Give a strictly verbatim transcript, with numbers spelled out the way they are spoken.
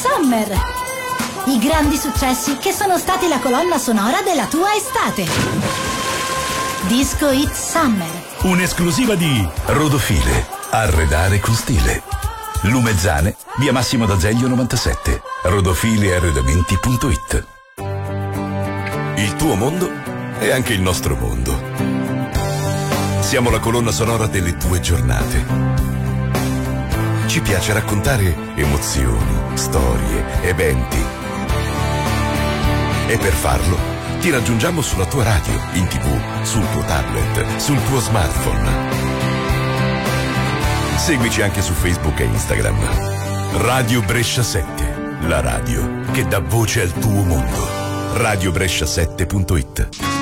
Summer. I grandi successi che sono stati la colonna sonora della tua estate. Disco Hit Summer. Un'esclusiva di Rodofile. Arredare con stile. Lumezzane, via Massimo d'Azeglio novantasette. rodofilearredamenti punto it. Il tuo mondo è anche il nostro mondo. Siamo la colonna sonora delle tue giornate. Ci piace raccontare emozioni, storie, eventi. E per farlo ti raggiungiamo sulla tua radio, in tv, sul tuo tablet, sul tuo smartphone. Seguici anche su Facebook e Instagram. Radio Brescia sette, la radio che dà voce al tuo mondo. radio brescia sette punto it.